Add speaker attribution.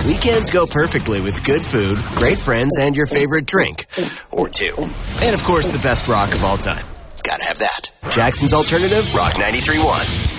Speaker 1: Weekends go perfectly with good food, great friends, and your favorite drink. Or two. And, of course, the best rock of all time. Gotta have that. Jackson's Alternative, Rock 93.1.